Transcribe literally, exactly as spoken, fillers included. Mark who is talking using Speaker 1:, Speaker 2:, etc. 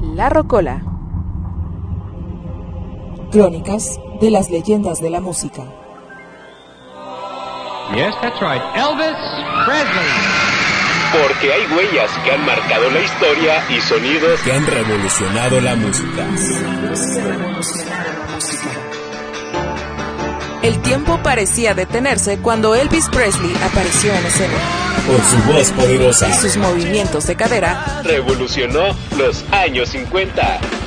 Speaker 1: La Rocola.
Speaker 2: Crónicas de las leyendas de la música.
Speaker 3: Yes, that's right. Elvis Presley.
Speaker 4: Porque hay huellas que han marcado la historia y sonidos
Speaker 5: que han revolucionado la música.
Speaker 1: El tiempo parecía detenerse cuando Elvis Presley apareció en escena.
Speaker 5: Por su voz poderosa
Speaker 1: y sus movimientos de cadera,
Speaker 4: revolucionó los años cincuenta.